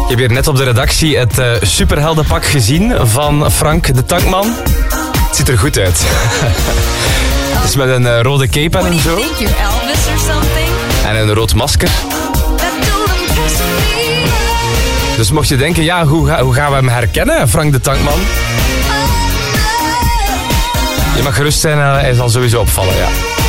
Ik heb hier net op de redactie het superheldenpak gezien van Frank de Tankman. Het ziet er goed uit. Het is met een rode cape en zo. En een rood masker. Dus mocht je denken, ja, hoe gaan we hem herkennen, Frank de Tankman? Je mag gerust zijn, hij zal sowieso opvallen, ja.